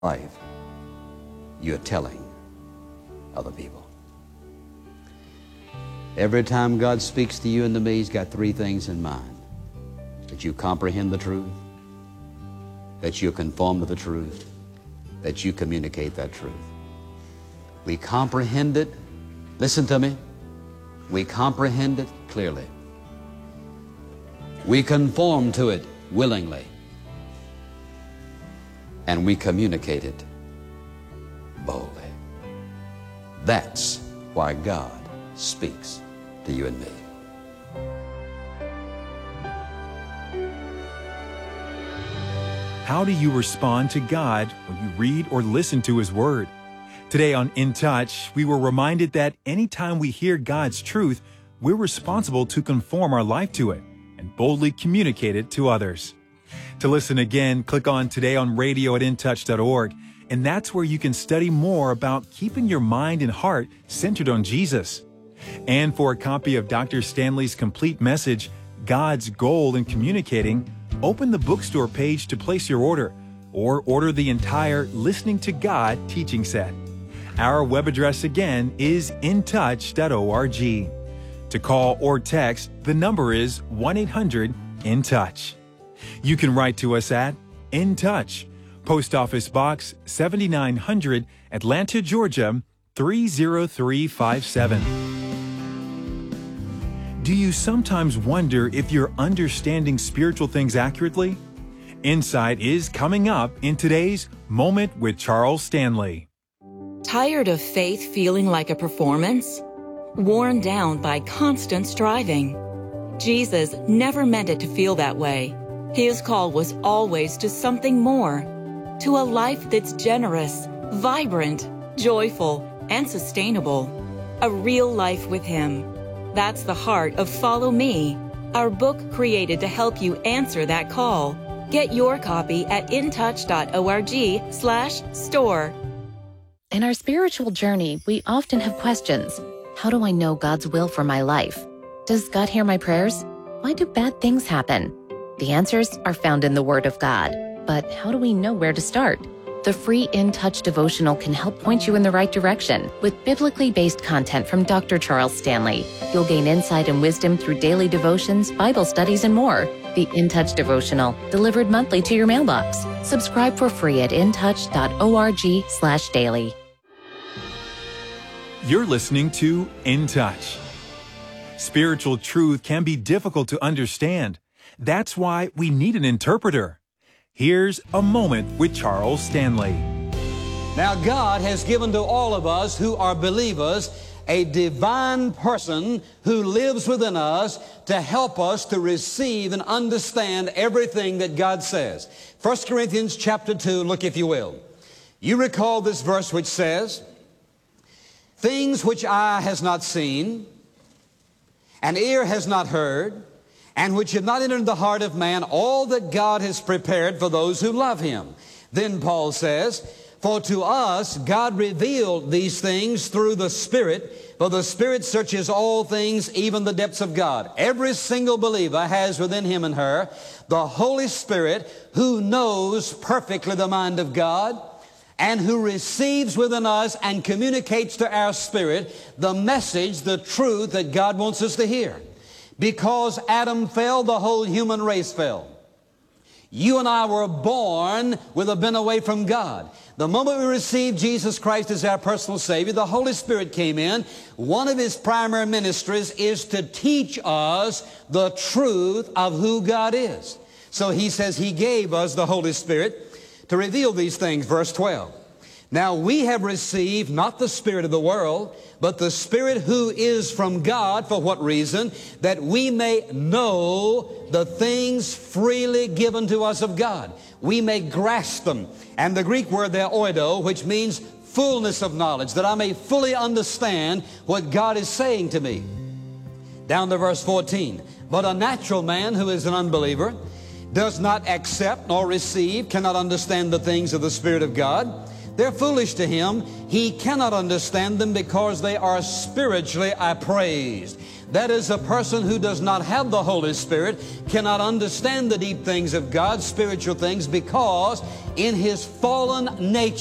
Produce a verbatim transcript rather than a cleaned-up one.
life you're telling other people. Every time God speaks to you and to me, He's got three things in mind: that you comprehend the truth, that you conform to the truth, that you communicate that truth. We comprehend it, listen to me, we comprehend it clearly. We conform to it willingly. And we communicate it boldly. That's why God speaks to you and me. How do you respond to God when you read or listen to His Word? Today on In Touch, we were reminded that anytime we hear God's truth, we're responsible to conform our life to it and boldly communicate it to others. To listen again, click on Today on Radio at in touch dot org, and that's where you can study more about keeping your mind and heart centered on Jesus. And for a copy of Doctor Stanley's complete message, God's Goal in Communicating, open the bookstore page to place your order, or order the entire Listening to God teaching set. Our web address again is in touch dot org. To call or text, the number is one eight hundred in touch. You can write to us at In Touch, Post Office Box seventy-nine hundred, Atlanta, Georgia three zero three five seven. Do you sometimes wonder if you're understanding spiritual things accurately? Insight is coming up in today's Moment with Charles Stanley. Tired of faith feeling like a performance? Worn down by constant striving? Jesus never meant it to feel that way. His call was always to something more, to a life that's generous, vibrant, joyful, and sustainable. A real life with Him. That's the heart of Follow Me, our book created to help you answer that call. Get your copy at in touch dot org slash store. In our spiritual journey, we often have questions. How do I know God's will for my life? Does God hear my prayers? Why do bad things happen? The answers are found in the Word of God. But how do we know where to start? The free In Touch devotional can help point you in the right direction with biblically based content from Doctor Charles Stanley. You'll gain insight and wisdom through daily devotions, Bible studies, and more. The In Touch devotional, delivered monthly to your mailbox. Subscribe for free at in touch dot org slash daily. You're listening to In Touch. Spiritual truth can be difficult to understand. That's why we need an interpreter. Here's a moment with Charles Stanley. Now, God has given to all of us who are believers a divine person who lives within us to help us to receive and understand everything that God says. First Corinthians chapter two, look if you will. You recall this verse which says, "Things which eye has not seen, and ear has not heard, and which have not entered the heart of man, all that God has prepared for those who love Him." Then Paul says, "For to us God revealed these things through the Spirit, for the Spirit searches all things, even the depths of God." Every single believer has within him and her the Holy Spirit who knows perfectly the mind of God, and who receives within us and communicates to our spirit the message, the truth that God wants us to hear. Because Adam fell, the whole human race fell. You and I were born with a bent away from God. The moment we received Jesus Christ as our personal Savior, the Holy Spirit came in. One of His primary ministries is to teach us the truth of who God is. So He says He gave us the Holy Spirit to reveal these things. Verse twelve. "Now we have received not the spirit of the world, but the Spirit who is from God." For what reason? "That we may know the things freely given to us of God." We may grasp them. And the Greek word there, oido, which means fullness of knowledge, that I may fully understand what God is saying to me. Down to verse fourteen. "But a natural man who is an unbeliever does not accept nor receive, cannot understand the things of the Spirit of God. They're foolish to him. He cannot understand them because they are spiritually appraised." That is, a person who does not have the Holy Spirit cannot understand the deep things of God, spiritual things, because in his fallen nature,